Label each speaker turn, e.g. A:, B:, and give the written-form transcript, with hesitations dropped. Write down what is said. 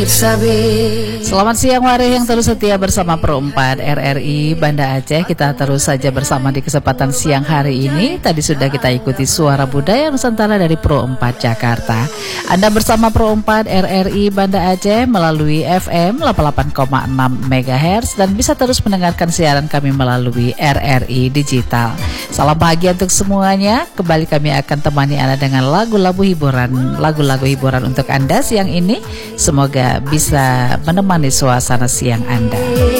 A: Selamat siang warih yang terus setia bersama Pro 4 RRI Banda Aceh. Kita terus saja bersama di kesempatan siang hari ini. Tadi sudah kita ikuti Suara Budaya Nusantara dari Pro 4 Jakarta. Anda bersama Pro 4 RRI Banda Aceh melalui FM 88,6 MHz dan bisa terus mendengarkan siaran kami melalui RRI Digital. Salam bahagia untuk semuanya. Kembali kami akan temani Anda dengan lagu-lagu hiburan untuk Anda siang ini. Semoga bisa menemani suasana siang Anda.